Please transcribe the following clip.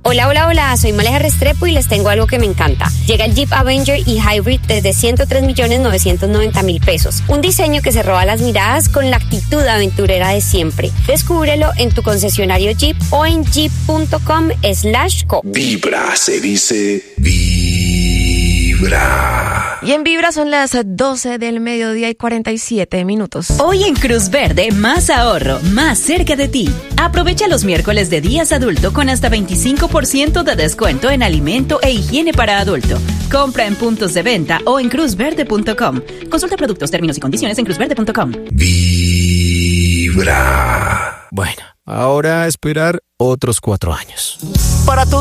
Hola, hola, hola, soy Maleja Restrepo y les tengo algo que me encanta. Llega el Jeep Avenger y Hybrid desde 103.990.000 pesos. Un diseño que se roba las miradas con la actitud aventurera de siempre. Descúbrelo en tu concesionario Jeep o en jeep.com/co. Vibra, se dice Vibra. Y en Vibra son las 12 del mediodía y 47 minutos. Hoy en Cruz Verde, más ahorro, más cerca de ti. Aprovecha los miércoles de días adulto con hasta 25% de descuento en alimento e higiene para adulto. Compra en puntos de venta o en cruzverde.com. Consulta productos, términos y condiciones en cruzverde.com. Vibra. Bueno, ahora esperar otros 4 años. Para